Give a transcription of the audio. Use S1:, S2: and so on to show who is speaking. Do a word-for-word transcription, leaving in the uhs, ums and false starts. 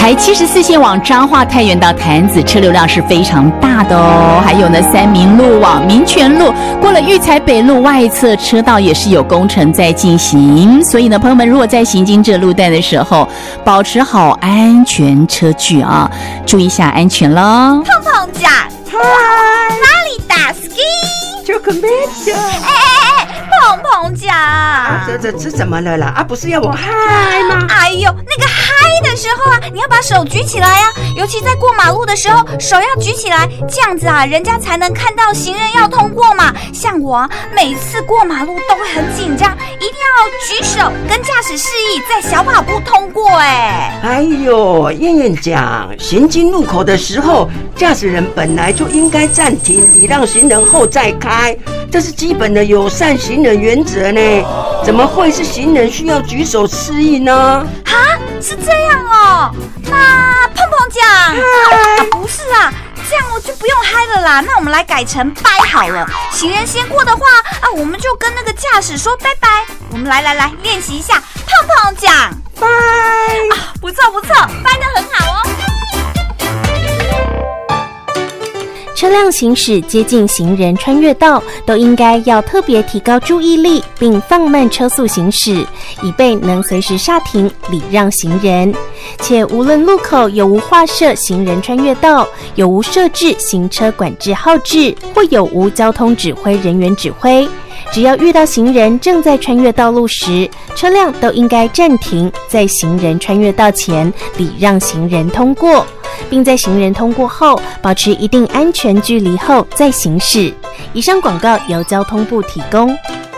S1: 来七十四线往彰化太原到潭子车流量是非常大的哦。还有呢，三民路往民权路过了育才北路外侧车道也是有工程在进行，所以呢，朋友们如果在行经这路段的时候，保持好安全车距啊，注意一下安全咯。
S2: 碰碰甲，
S3: 嗨，
S2: 哪里打 ski？
S3: 就可没事。
S2: 哎哎哎，碰碰甲，
S3: 啊，这这这怎么了啦？啊，不是要我嗨吗？
S2: 哎呦，那个嗨的时候啊，你要把手举起来啊，尤其在过马路的时候，手要举起来，这样子啊，人家才能看到行人要通过嘛。像我啊，每次过马路都会很紧张，一定要举手跟驾驶示意，在小跑步通过。哎，
S3: 哎呦，燕燕讲，行经路口的时候，驾驶人本来就应该暂停，礼让行人后再开，这是基本的友善行人原则呢。怎么会是行人需要举手示意呢？
S2: 哈，是这样哦。那碰碰讲，啊，不是啊。这样我就不用嗨了啦，那我们来改成拜好了。行人先过的话啊，我们就跟那个驾驶说拜拜。我们来来来练习一下，碰碰讲
S3: 拜
S2: 啊，不错不错，拜得很好哦。
S4: 车辆行驶接近行人穿越道，都应该要特别提高注意力，并放慢车速行驶，以备能随时刹停礼让行人。且无论路口有无划设行人穿越道，有无设置行车管制号志，或有无交通指挥人员指挥，只要遇到行人正在穿越道路时，车辆都应该暂停，在行人穿越道前礼让行人通过，并在行人通过后保持一定安全距离后再行驶。以上广告由交通部提供。